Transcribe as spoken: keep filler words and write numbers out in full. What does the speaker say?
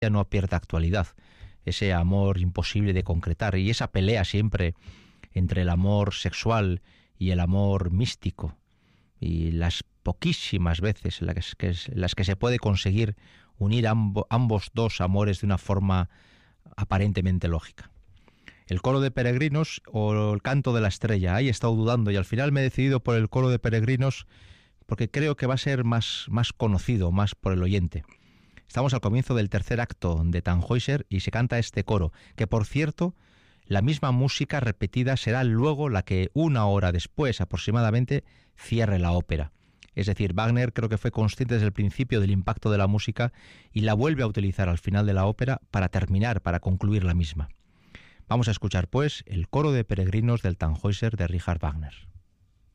no pierde actualidad, ese amor imposible de concretar y esa pelea siempre entre el amor sexual y el amor místico, y las poquísimas veces en las que, en las que se puede conseguir unir ambo, ambos dos amores de una forma aparentemente lógica. El coro de peregrinos o el canto de la estrella, ahí he estado dudando y al final me he decidido por el coro de peregrinos porque creo que va a ser más, más conocido, más por el oyente. Estamos al comienzo del tercer acto de Tannhäuser y se canta este coro, que por cierto, la misma música repetida será luego la que una hora después aproximadamente cierre la ópera. Es decir, Wagner creo que fue consciente desde el principio del impacto de la música y la vuelve a utilizar al final de la ópera para terminar, para concluir la misma. Vamos a escuchar pues el coro de peregrinos del Tannhäuser de Richard Wagner.